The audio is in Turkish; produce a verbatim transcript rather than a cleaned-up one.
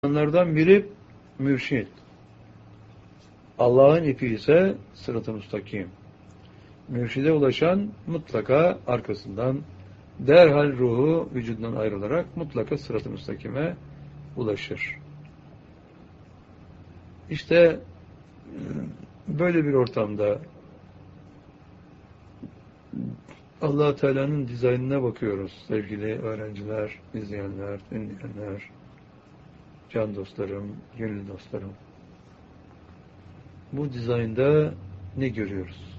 Onlardan biri mürşid. Allah'ın ipi ise sırat-ı müstakim. Mürşide ulaşan mutlaka arkasından derhal ruhu vücudundan ayrılarak mutlaka sırat-ı müstakime ulaşır. İşte böyle bir ortamda Allah Teala'nın dizaynına bakıyoruz sevgili öğrenciler, izleyenler, dinleyenler, can dostlarım, gönül dostlarım. Bu dizaynda ne görüyoruz?